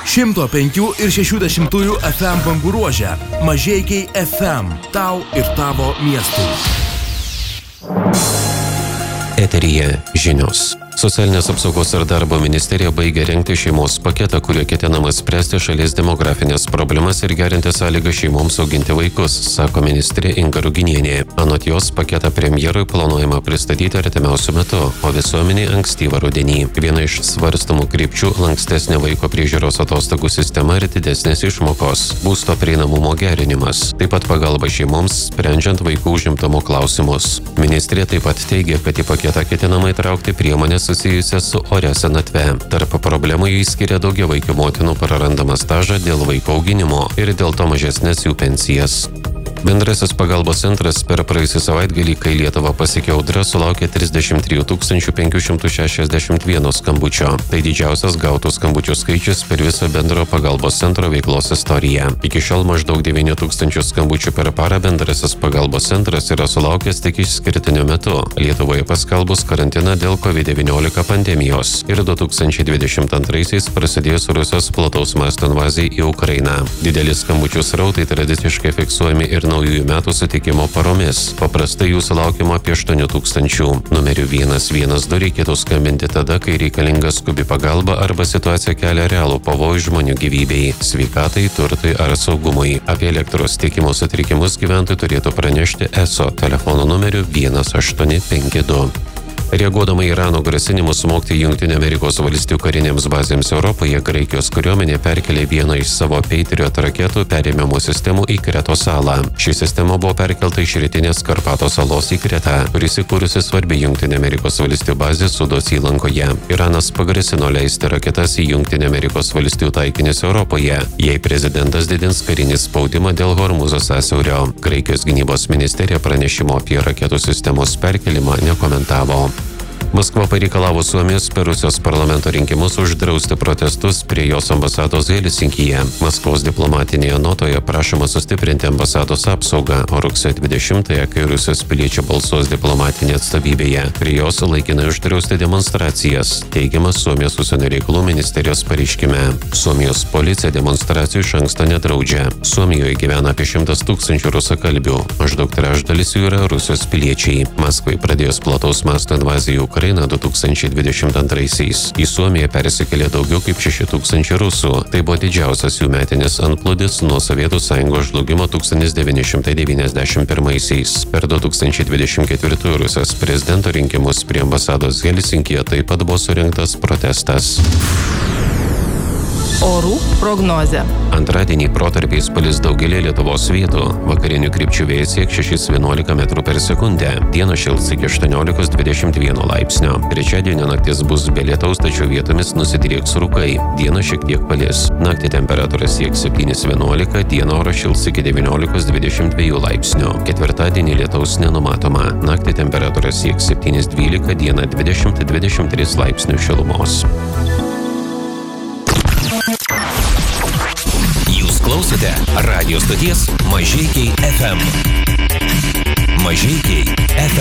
105 ir 60 FM bangų ruože. Mažeikiai FM. Tau ir tavo miestui. Eteryje žinios. Socialinės apsaugos ir darbo ministerija baigia rengti šeimos paketą, kuriuo ketinama spręsti šalies demografinės problemas ir gerinti sąlygą šeimoms auginti vaikus, sako ministrė Inga Ruginienė. Anot jos, paketą premjerui planuojama pristatyti artimiausiu metu, o visuomeniai ankstyvą rudenį. Viena iš svarstomų krypčių – lankstesnė vaiko priežiūros atostogų sistema ir didesnės išmokos, būsto prieinamumo gerinimas, taip pat pagalba šeimoms, sprendžiant vaikų užimtumo klausimus. Ministrė taip pat teigia, kad į paketą ketinama įtraukti priemonės susijusias su oria senatve. Tarp problemų jį skiria daugiavaikių motinų prarandamą stažą dėl vaiko auginimo ir dėl to mažesnės jų pensijas. Bendrasis pagalbos centras per praėjusį savaitgalį, kai Lietuvą pasiekė audra, sulaukė 33 561 skambučio. Tai didžiausias gautų skambučių skaičius per visą bendro pagalbos centro veiklos istoriją. Iki šiol maždaug 9 000 skambučių per parą bendrasis pagalbos centras yra sulaukęs tik išskirtiniu metu. Lietuvoje paskelbus karantiną dėl COVID-19 pandemijos ir 2022 prasidėjus Rusijos plataus masto invazijai į Ukrainą. Didelis skambučių srautai tradiciškai fiksuojami ir naujųjų metų sutikimo paromis. Paprastai jų sulaukiama apie 8 000. Numeriu 112 reikėtų skambinti tada, kai reikalinga skubi pagalba arba situacija kelia realų pavojų žmonių gyvybei, sveikatai, turtui ar saugumui. Apie elektros tiekimo sutrikimus gyventojai turėtų pranešti ESO telefono numeriu 1852. Reaguodama į Irano grasinimus smogti Jungtinių Amerikos valstijų karinėms bazėms Europoje, Graikijos kariuomenė perkelė vieną iš savo Patriot raketų perėmimo sistemų į Kretos salą. Ši sistema buvo perkelta iš rytinės Karpato salos į Kretą, kuris įkūrusi svarbi Jungtinių Amerikos valstijų bazė Sudos įlankoje. Iranas pagrasino leisti raketas į Jungtinių Amerikos valstijų taikinius Europoje, jei prezidentas didins karinį spaudimą dėl Hormuzo sąsiaurio. Graikijos gynybos ministerija pranešimo apie raketų sistemos perkelimą nekomentavo. Maskva pareikalavo Suomijos per Rusijos parlamento rinkimus uždrausti protestus prie jos ambasados Helsinkyje. Maskvos diplomatinėje notoje prašoma sustiprinti ambasados apsaugą, o rugsėjo 20-ąją, kai Rusijos piliečių balsuos diplomatinė atstovybėje, prie jos laikinai uždrausti demonstracijas, teigiama Suomijos užsienio reikalų ministerijos pareiškime. Suomijos policija demonstracijų iš anksto nedraudžia. Suomijoje gyvena apie 100 000 rusakalbių, maždaug trečdalis jų yra Rusijos piliečiai. Maskvai pradėjus plataus masto invaziją į Ukrainą 2022-aisiais. Į Suomiją persikėlė daugiau kaip 6 000 rusų. Tai buvo didžiausias jų metinis antplūdis nuo Sovietų sąjungos žlugimo 1991-aisiais. Per 2024 Rusijos prezidento rinkimus prie ambasados Helsinkyje taip pat buvo surengtas protestas. Orų prognozė. Antradienį protarpiais palis daugelį Lietuvos vietų. Vakarinių krypčių vėjas sieks 6–11 metrų per sekundę. Dieną šils iki 18–21 laipsnio. Trečiadienio naktis bus be lietaus, tačiau vietomis nusidrieks rūkai. Dieną šiek tiek palis. Naktį temperatūra sieks 7–11, dieną oras šils iki 19–22 laipsnio. Ketvirtadienį lietaus nenumatoma. Naktį temperatūra sieks 7–12, dieną 20–23 laipsnių šilumos. Jūs klausote radijo stoties Mažeikiai FM. Mažeikiai FM.